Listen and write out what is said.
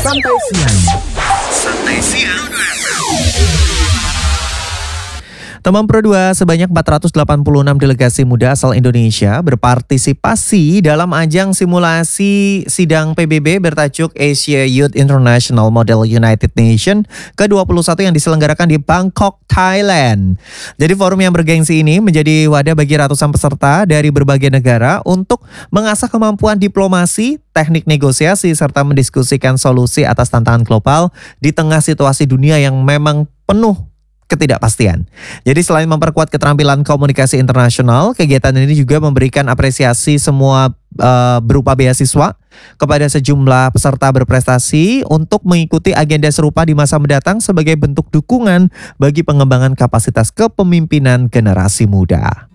Santai Siang. Santai Siang. Teman Pro 2, sebanyak 486 delegasi muda asal Indonesia berpartisipasi dalam ajang simulasi sidang PBB bertajuk Asia Youth International Model United Nation ke-21 yang diselenggarakan di Bangkok, Thailand. Jadi forum yang bergengsi ini menjadi wadah bagi ratusan peserta dari berbagai negara untuk mengasah kemampuan diplomasi, teknik negosiasi, serta mendiskusikan solusi atas tantangan global di tengah situasi dunia yang memang penuh ketidakpastian. Jadi selain memperkuat keterampilan komunikasi internasional, kegiatan ini juga memberikan apresiasi semua berupa beasiswa kepada sejumlah peserta berprestasi untuk mengikuti agenda serupa di masa mendatang sebagai bentuk dukungan bagi pengembangan kapasitas kepemimpinan generasi muda.